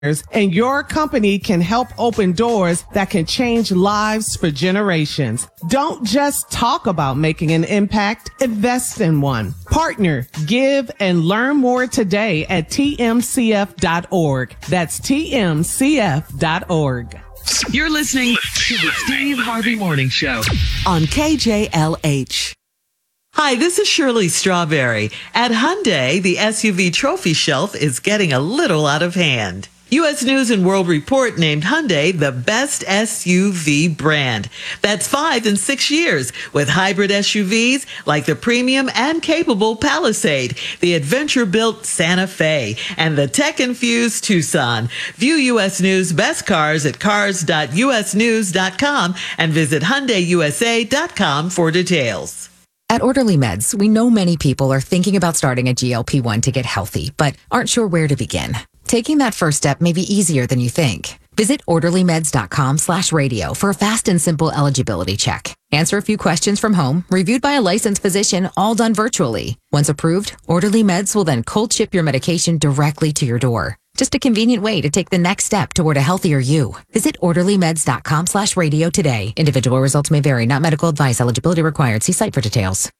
and your company can help open doors that can change lives for generations. Don't just talk about making an impact, invest in one. Partner, give, and learn more today at tmcf.org. That's tmcf.org. You're listening to the Steve Harvey Morning Show on KJLH. Hi, this is Shirley Strawberry. At Hyundai, the SUV trophy shelf is getting a little out of hand. U.S. News & World Report named Hyundai the best SUV brand. That's 5 in 6 years with hybrid SUVs like the premium and capable Palisade, the adventure-built Santa Fe, and the tech-infused Tucson. View U.S. News' best cars at cars.usnews.com and visit HyundaiUSA.com for details. At Orderly Meds, we know many people are thinking about starting a GLP-1 to get healthy, but aren't sure where to begin. Taking that first step may be easier than you think. Visit orderlymeds.com/radio for a fast and simple eligibility check. Answer a few questions from home, reviewed by a licensed physician, all done virtually. Once approved, Orderly Meds will then cold ship your medication directly to your door. Just a convenient way to take the next step toward a healthier you. Visit orderlymeds.com/radio today. Individual results may vary, not medical advice. Eligibility required. See site for details.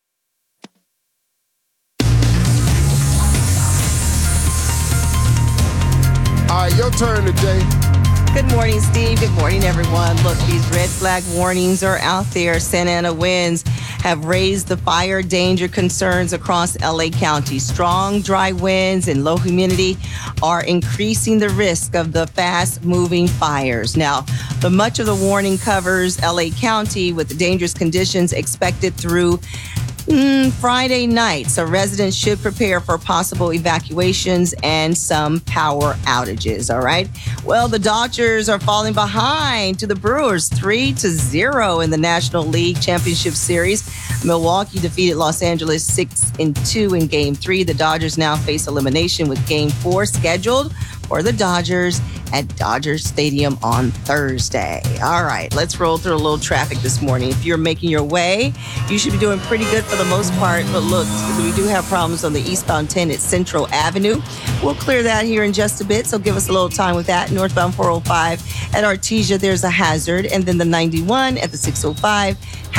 All right, your turn today. Good morning, Steve. Good morning, everyone. Look, these red flag warnings are out there. Santa Ana winds have raised the fire danger concerns across LA County. Strong, dry winds and low humidity are increasing the risk of the fast-moving fires. Now, much of the warning covers LA County with the dangerous conditions expected through Friday night, so residents should prepare for possible evacuations and some power outages, all right? Well, the Dodgers are falling behind to the Brewers 3-0 in the National League Championship Series. Milwaukee defeated Los Angeles 6-2 in Game 3. The Dodgers now face elimination with Game 4 scheduled for the Dodgers at Dodger Stadium on Thursday. All right, let's roll through a little traffic this morning. If you're making your way, you should be doing pretty good for the most part. But look, we do have problems on the eastbound 10 at Central Avenue. We'll clear that here in just a bit, so give us a little time with that. Northbound 405 at Artesia, there's a hazard. And then the 91 at the 605